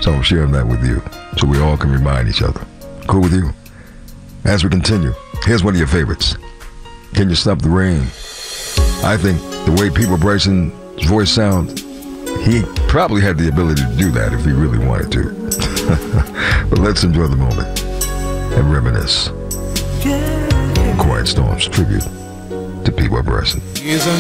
So I'm sharing that with you so we all can remind each other. Cool with you? As we continue, here's one of your favorites. Can You Stop the Rain? I think the way Peabo Bryson's voice sounds, he probably had the ability to do that if he really wanted to. But let's enjoy the moment and reminisce. Quiet Storm's tribute to Peabo Bryson.